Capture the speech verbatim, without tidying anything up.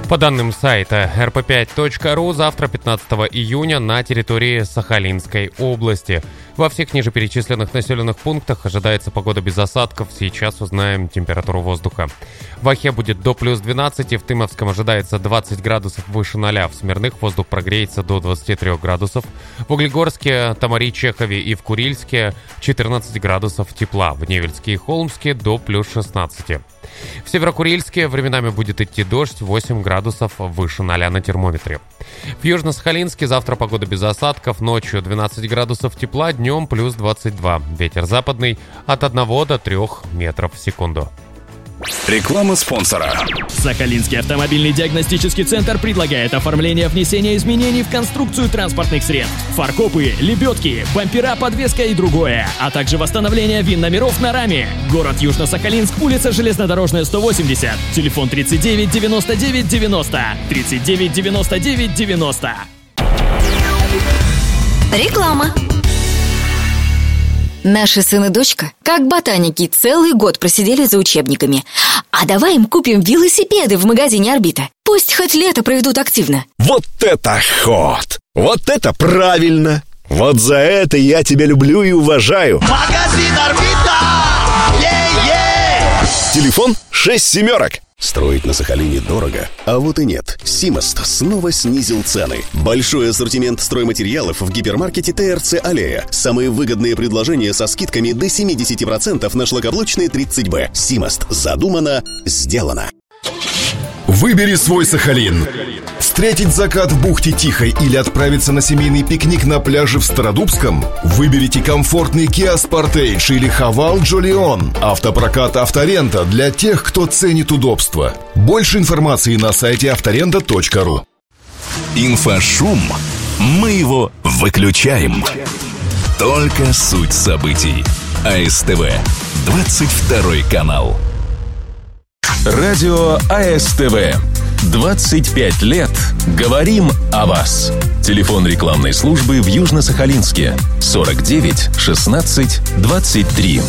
По данным сайта эр пэ пять точка ру, завтра, пятнадцатого июня, на территории Сахалинской области. Во всех ниже перечисленных населенных пунктах ожидается погода без осадков. Сейчас узнаем температуру воздуха. В Ахе будет до плюс двенадцати, в Тымовском ожидается двадцать градусов выше ноля, в Смирных воздух прогреется до двадцати трёх градусов, в Углегорске, Тамари, Чехове и в Курильске четырнадцать градусов тепла, в Невельске и Холмске до плюс шестнадцати. В Северокурильске временами будет идти дождь, восемь градусов выше ноля на термометре. В Южно-Сахалинске завтра погода без осадков, ночью двенадцать градусов тепла, днем плюс двадцать два. Ветер западный от одного до трёх метров в секунду. Реклама спонсора. Сахалинский автомобильный диагностический центр предлагает оформление внесения изменений в конструкцию транспортных средств, фаркопы, лебедки, бампера, подвеска и другое, а также восстановление ВИН-номеров на раме. Город Южно-Сахалинск, улица Железнодорожная, сто восемьдесят, телефон тридцать девять девяносто девять девяносто, тридцать девять девяносто девять девяносто. Реклама. Наши сын и дочка, как ботаники, целый год просидели за учебниками. А давай им купим велосипеды в магазине «Орбита». Пусть хоть лето проведут активно. Вот это ход! Вот это правильно! Вот за это я тебя люблю и уважаю. Магазин «Орбита». Е-е! Телефон шесть семерок. Строить на Сахалине дорого, а вот и нет. Симост снова снизил цены. Большой ассортимент стройматериалов в гипермаркете тэ эр цэ «Аллея». Самые выгодные предложения со скидками до семьдесят процентов на шлакоблочные тридцать бэ. Симост. Задумано, сделано. Выбери свой Сахалин. Встретить закат в бухте Тихой или отправиться на семейный пикник на пляже в Стародубском? Выберите комфортный Kia Sportage или Haval Jolion. Автопрокат «Авторента» для тех, кто ценит удобство. Больше информации на сайте авторента точка ру. Инфошум. Мы его выключаем. Только суть событий. а эс тэ вэ. двадцать второй канал. Радио а эс тэ вэ. двадцать пять лет говорим о вас. Телефон рекламной службы в Южно-Сахалинске сорок девять шестнадцать двадцать три.